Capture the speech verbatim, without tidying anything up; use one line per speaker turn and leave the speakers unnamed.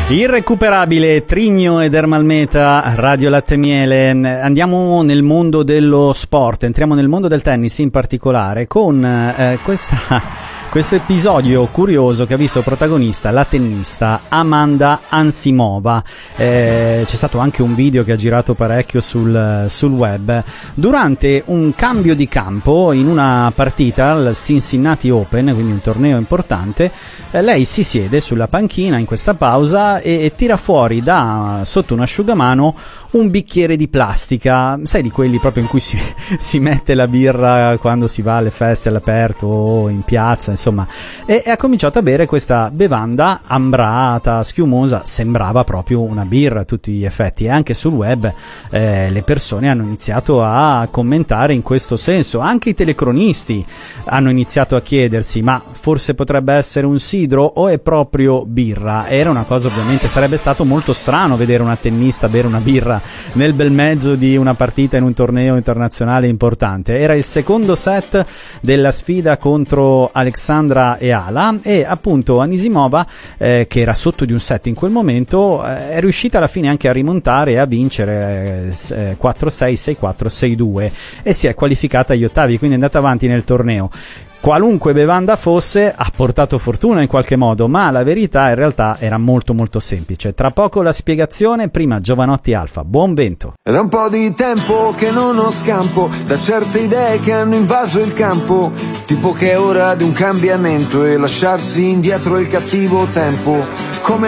Irrecuperabile, Trigno ed Ermalmeta, Radio Latte Miele. Andiamo nel mondo dello sport, entriamo nel mondo del tennis in particolare con eh, questa... Questo episodio curioso che ha visto protagonista la tennista Amanda Ansimova. Eh, c'è stato anche un video che ha girato parecchio sul, sul web. Durante un cambio di campo in una partita al Cincinnati Open, quindi un torneo importante, eh, lei si siede sulla panchina in questa pausa e, e tira fuori da sotto un asciugamano un bicchiere di plastica, sai, di quelli proprio in cui si, si mette la birra quando si va alle feste all'aperto o in piazza, insomma, e, e ha cominciato a bere questa bevanda ambrata, schiumosa, sembrava proprio una birra a tutti gli effetti, e anche sul web eh, le persone hanno iniziato a commentare in questo senso, anche i telecronisti hanno iniziato a chiedersi: ma forse potrebbe essere un sidro o è proprio birra? Era una cosa, ovviamente sarebbe stato molto strano vedere una tennista bere una birra nel bel mezzo di una partita in un torneo internazionale importante. Era il secondo set della sfida contro Alexandra Eala e appunto Anisimova, eh, che era sotto di un set in quel momento, eh, è riuscita alla fine anche a rimontare e a vincere eh, quattro sei, sei quattro, sei due e si è qualificata agli ottavi, quindi è andata avanti nel torneo. Qualunque bevanda fosse ha portato fortuna in qualche modo, ma la verità in realtà era molto molto semplice. Tra poco la spiegazione, prima Giovanotti Alfa. Buon vento.
È da un po' di tempo che non ho scampo da certe idee che hanno invaso il campo, tipo che è ora di un cambiamento e lasciarsi indietro il cattivo tempo. Come